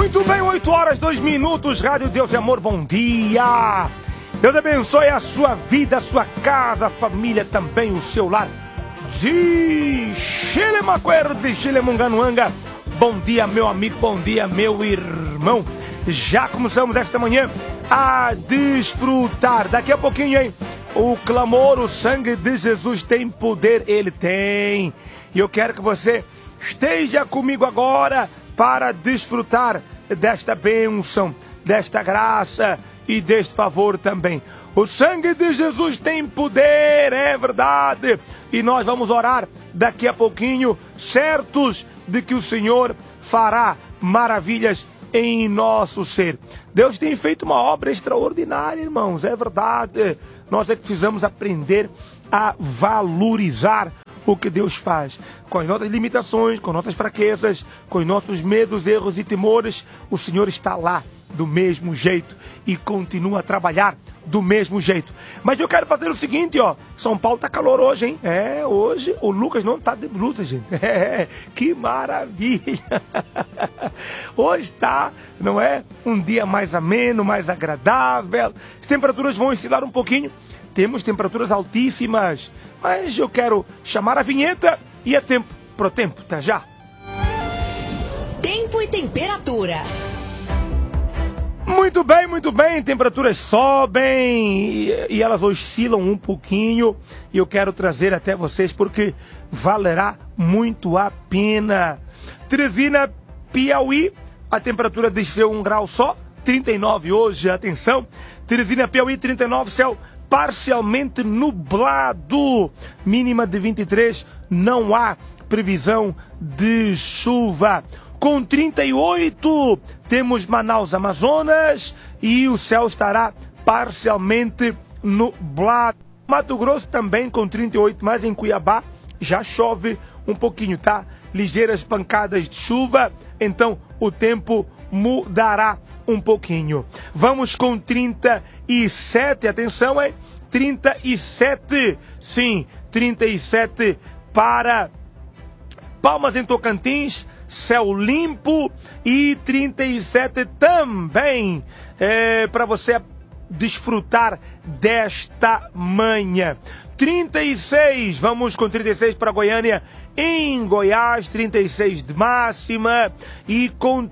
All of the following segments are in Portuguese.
Muito bem, 8 horas, 2 minutos, Rádio Deus e Amor, bom dia! Deus abençoe a sua vida, a sua casa, a família também, o seu lar. De Xilemaquero, de Xilemunganuanga. Bom dia, meu amigo, bom dia, meu irmão. Já começamos esta manhã a desfrutar. Daqui a pouquinho, hein? O clamor, o sangue de Jesus tem poder, ele tem. E eu quero que você esteja comigo agora para desfrutar desta bênção, desta graça e deste favor também. O sangue de Jesus tem poder, é verdade. E nós vamos orar daqui a pouquinho, certos de que o Senhor fará maravilhas em nosso ser. Deus tem feito uma obra extraordinária, irmãos, é verdade. Nós é que precisamos aprender a valorizar o que Deus faz. Com as nossas limitações, com nossas fraquezas, com os nossos medos, erros e temores, o Senhor está lá do mesmo jeito e continua a trabalhar do mesmo jeito. Mas eu quero fazer o seguinte, ó. São Paulo tá calor hoje, hein? É, hoje o Lucas não tá de blusa, gente. É, que maravilha. Hoje tá, não é? Um dia mais ameno, mais agradável. As temperaturas vão oscilar um pouquinho. Temos temperaturas altíssimas. Mas eu quero chamar a vinheta e é tempo pro tempo, tá já? Tempo e temperatura. Muito bem, temperaturas sobem e elas oscilam um pouquinho e eu quero trazer até vocês porque valerá muito a pena. Teresina, Piauí, a temperatura desceu 1 grau só, 39 hoje, atenção. Teresina, Piauí, 39, céu parcialmente nublado, mínima de 23, não há previsão de chuva. Com 38, temos Manaus, Amazonas, e o céu estará parcialmente nublado. Mato Grosso também com 38, mas em Cuiabá já chove um pouquinho, tá? Ligeiras pancadas de chuva, então o tempo mudará um pouquinho. Vamos com 37, atenção, hein? 37, sim, 37 para Palmas em Tocantins, céu limpo, e 37 também para você desfrutar desta manhã. 36, vamos com 36 para Goiânia, em Goiás, 36 de máxima, e com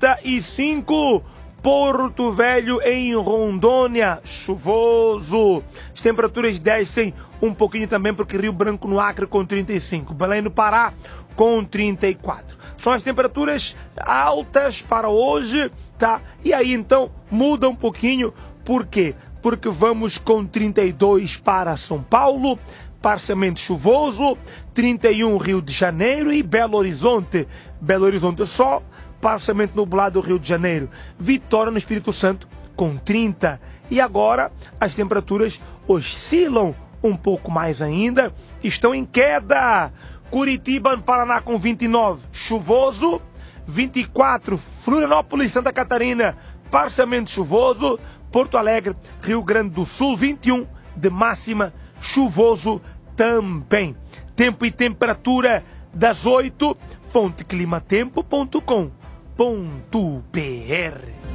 35 Porto Velho, em Rondônia, chuvoso. As temperaturas descem um pouquinho também, porque Rio Branco, no Acre, com 35. Belém, no Pará, com 34. São as temperaturas altas para hoje, tá? E aí, então, muda um pouquinho. Por quê? Porque vamos com 32 para São Paulo, parcialmente chuvoso, 31 Rio de Janeiro e Belo Horizonte. Belo Horizonte só, parcialmente nublado Rio de Janeiro. Vitória no Espírito Santo com 30. E agora as temperaturas oscilam um pouco mais ainda, estão em queda. Curitiba, no Paraná, com 29, chuvoso. 24, Florianópolis, Santa Catarina, parcialmente chuvoso. Porto Alegre, Rio Grande do Sul, 21 de máxima, chuvoso também. Tempo e temperatura das 8, fonteclimatempo.com.br.